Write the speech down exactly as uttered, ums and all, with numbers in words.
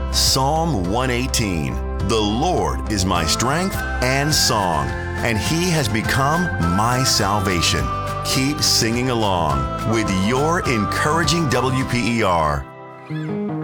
Psalm one eighteen. The Lord is my strength and song, and He has become my salvation. Keep singing along with your encouraging W P E R.